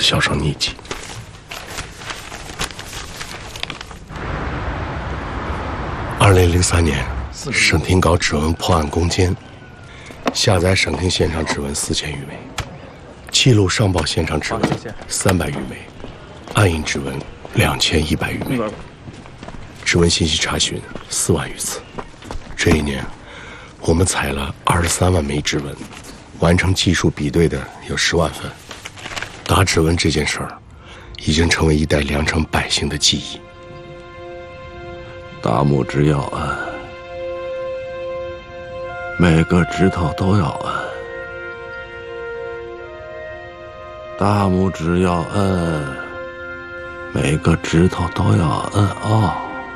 销声匿迹。2003年，省厅搞指纹破案攻坚，下载省厅现场指纹4000余枚，记录上报现场指纹300余枚，暗印指纹2100余枚，指纹信息查询4万余次。这一年，我们采了23万枚指纹，完成技术比对的有10万份。打指纹这件事儿，已经成为一代良城百姓的记忆。 大拇指要按，每个指头都要按。大拇指要按，每个指头都要按啊。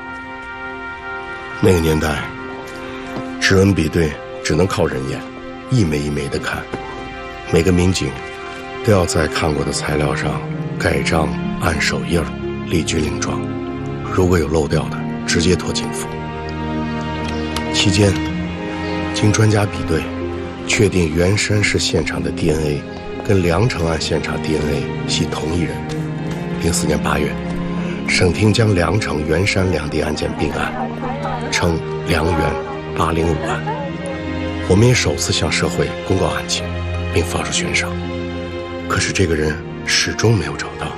那个年代，指纹比对只能靠人眼，一枚一枚的看，每个民警都要在看过的材料上盖章、按手印、立军令状，如果有漏掉的，直接拖警府。期间，经专家比对，确定袁山市现场的 DNA 跟梁城案现场 DNA 系同一人。04年8月，省厅将梁城、袁山两地案件并案，称梁袁805案。我们也首次向社会公告案情，并发出悬赏。可是这个人始终没有找到。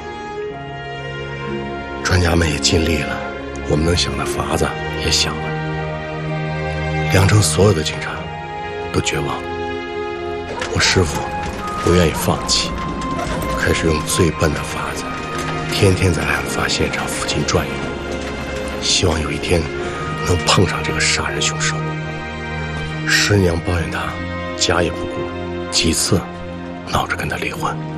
专家们也尽力了，我们能想的法子也想了。梁城所有的警察都绝望了。我师傅不愿意放弃，开始用最笨的法子，天天在案发现场附近转悠，希望有一天能碰上这个杀人凶手。师娘抱怨他家也不顾，几次闹着跟他离婚。